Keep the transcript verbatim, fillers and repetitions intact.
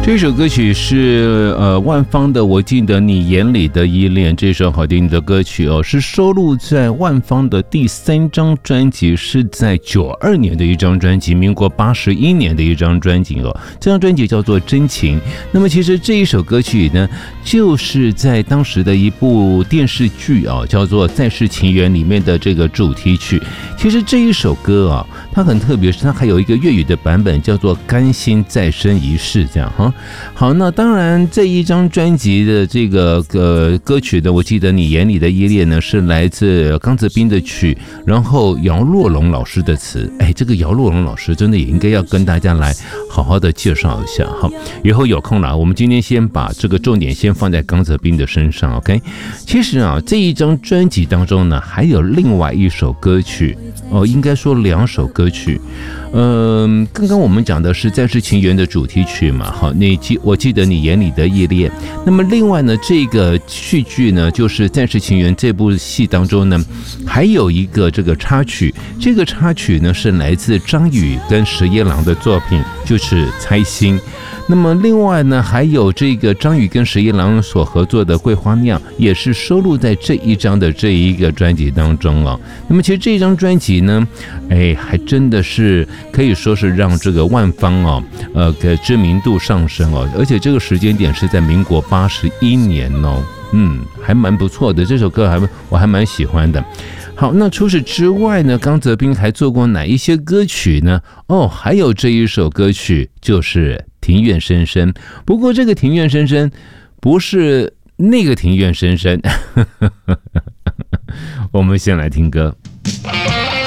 这首歌曲是呃万芳的《我记得你眼里的依恋》，这首好听的歌曲哦，是收录在万芳的第三张专辑，是在九二年的一张专辑，民国八十一年的一张专辑哦。这张专辑叫做《真情》。那么其实这一首歌曲呢，就是在当时的一部电视剧啊，叫做《再世情缘》里面的这个主题曲。其实这一首歌啊，它很特别，是它还有一个粤语的版本，叫做《甘心再生一世》这样哈。好，那当然这一张专辑的这个呃歌曲呢，我记得你眼里的依恋呢，是来自刚泽斌的曲，然后姚若龙老师的词。哎，这个姚若龙老师真的也应该要跟大家来好好的介绍一下哈。以后有空了，我们今天先把这个重点先放在刚泽斌的身上 ，OK？ 其实啊，这一张专辑当中呢，还有另外一首歌曲哦，应该说两首歌曲。嗯，刚刚我们讲的是《再世情缘》的主题曲嘛，好，你记我记得你眼里的依恋。那么另外呢，这个续剧呢，就是《再世情缘》这部戏当中呢，还有一个这个插曲，这个插曲呢是来自张宇跟石一郎的作品，就是《猜心》。那么另外呢，还有这个张宇跟石一郎所合作的《桂花酿》，也是收录在这一张的这一个专辑当中哦。那么其实这一张专辑呢，哎，还真的是可以说是让这个万芳哦，呃，的知名度上升哦，而且这个时间点是在民国八十一年哦，嗯，还蛮不错的，这首歌还我还蛮喜欢的。好，那除此之外呢，刚泽斌还做过哪一些歌曲呢？哦，还有这一首歌曲就是《庭院深深》，不过这个《庭院深深》不是那个庭院深深。我们先来听歌。